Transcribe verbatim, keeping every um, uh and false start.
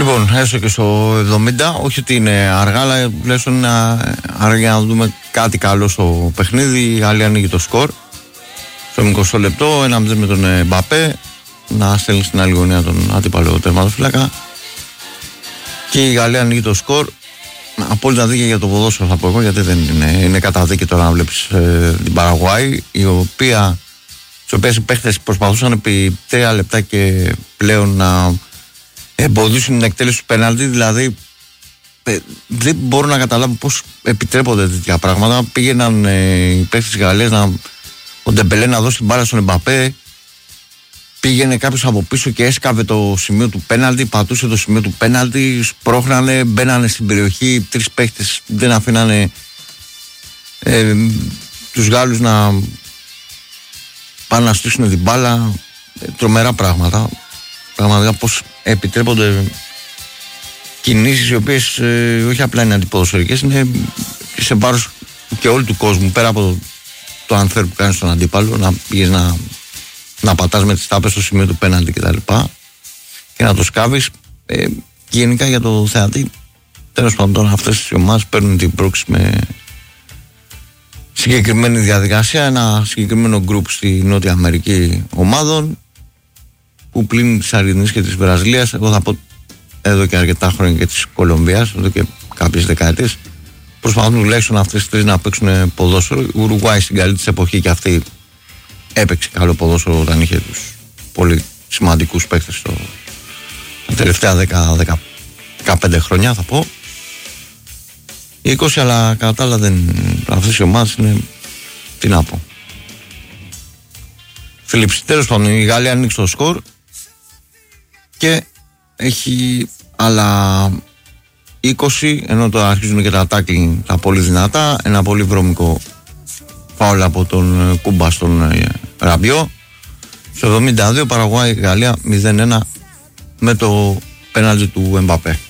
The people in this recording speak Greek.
Λοιπόν, έστω και στο εβδομήντα, όχι ότι είναι αργά, αλλά τουλάχιστον είναι αργά για να δούμε κάτι καλό στο παιχνίδι. Η Γαλλία ανοίγει το σκορ στο εικοστό λεπτό, ένα μηδέν με τον Μπαπέ να στέλνει στην άλλη γωνία τον αντίπαλο τερματοφύλακα. Και η Γαλλία ανοίγει το σκορ. Απόλυτα δίκαια για το ποδόσφαιρο θα πω εγώ, γιατί δεν είναι, είναι καταδίκη τώρα να βλέπεις ε, την Παραγουάη, η οποία, στις οποίες οι παίχτες προσπαθούσαν επί τρία λεπτά και πλέον να εμποδίσουν την εκτέλεση του πέναλτι. Δηλαδή ε, δεν μπορώ να καταλάβω πώς επιτρέπονται τέτοια πράγματα. Πήγαιναν ε, οι παίχτες της Γαλλίας να, ο Ντεμπελέ να δώσει την μπάλα στον Εμπαπέ, πήγαινε κάποιος από πίσω και έσκαβε το σημείο του πέναλτι, πατούσε το σημείο του πέναλτι, σπρώχνανε, μπαίνανε στην περιοχή, τρεις παίχτες δεν αφήνανε ε, τους Γάλλους να πάνε να στήσουν την μπάλα. ε, τρομερά πράγματα. Πραγματικά πώς επιτρέπονται κινήσεις οι οποίες ε, όχι απλά είναι αντιποδοσφαιρικές, είναι σε βάρος και όλου του κόσμου, πέρα από το, το unfair που κάνει στον αντίπαλο, να πήγες να να πατάς με τις τάπες στο σημείο του πέναλτι και τα λοιπά και να το σκάβεις. ε, γενικά για το θεατή, τέλος πάντων, αυτές οι ομάδες παίρνουν την πρόξη με συγκεκριμένη διαδικασία, ένα συγκεκριμένο γκρουπ στη Νότια Αμερική ομάδων, που πλην της Αργεντινής και της Βραζιλίας, εγώ θα πω εδώ και αρκετά χρόνια, και της Κολομβίας εδώ και κάποιες δεκαετίες, προσπαθούν τουλάχιστον αυτές τις τρεις να παίξουν ποδόσφαιρο. Η Ουρουγουάη στην καλή της εποχή και αυτή έπαιξε καλό ποδόσφαιρο όταν είχε τους πολύ σημαντικούς παίκτες τα τελευταία δέκα με δεκαπέντε χρόνια, θα πω είκοσι, αλλά κατά τα άλλα δεν, αυτές οι ομάδες είναι, τι να πω. Φίλιπς, τέλος πάντων, η Γαλλία ανοίξει το σκορ και έχει άλλα είκοσι, ενώ τώρα αρχίζουν και τα tackling τα πολύ δυνατά. Ένα πολύ βρώμικο φάουλ από τον Κούμπα στον Ραμπιό. Στο εβδομήντα δύο Παραγουάη Γαλλία μηδέν ένα με το πέναλτι του Εμπαπέ.